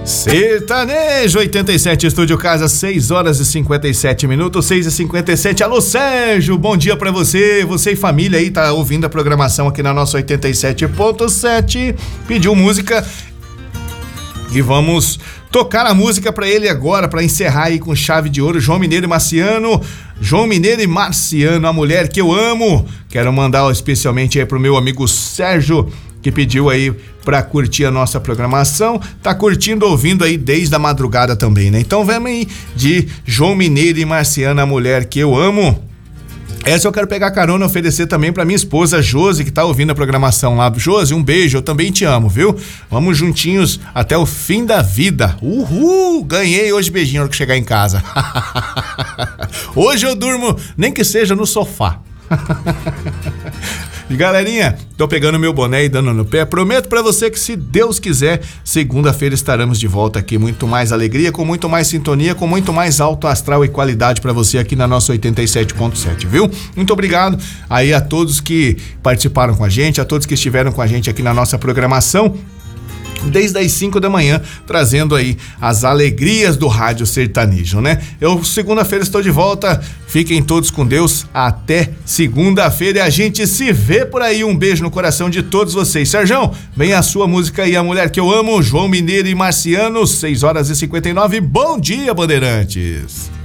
Sertanejo 87, Estúdio Casa, 6 horas e 57 minutos, 6h57. Alô, Sérgio, bom dia pra você. Você e família aí, tá ouvindo a programação aqui na nossa 87.7. Pediu música e vamos tocar a música pra ele agora, pra encerrar aí com chave de ouro. João Mineiro e Marciano. João Mineiro e Marciano, a mulher que eu amo. Quero mandar especialmente aí pro meu amigo Sérgio, que pediu aí pra curtir a nossa programação, tá curtindo, ouvindo aí desde a madrugada também, né? Então vamos aí de João Mineiro e Marciano, a mulher que eu amo. Essa eu quero pegar carona e oferecer também pra minha esposa Josi, que tá ouvindo a programação lá. Josi, um beijo, eu também te amo, viu? Vamos juntinhos até o fim da vida. Uhul! Ganhei hoje beijinho na hora que chegar em casa. Hoje eu durmo, nem que seja no sofá. E galerinha, tô pegando meu boné e dando no pé. Prometo pra você que, se Deus quiser, segunda-feira estaremos de volta aqui. Muito mais alegria, com muito mais sintonia, com muito mais alto astral e qualidade pra você aqui na nossa 87.7, viu? Muito obrigado aí a todos que participaram com a gente, a todos que estiveram com a gente aqui na nossa programação, desde as 5 da manhã, trazendo aí as alegrias do rádio sertanejo, né? Eu segunda-feira estou de volta, fiquem todos com Deus, até segunda-feira e a gente se vê por aí. Um beijo no coração de todos vocês. Serjão, vem a sua música aí, a mulher que eu amo, João Mineiro e Marciano, 6 horas e 59. Bom dia, Bandeirantes.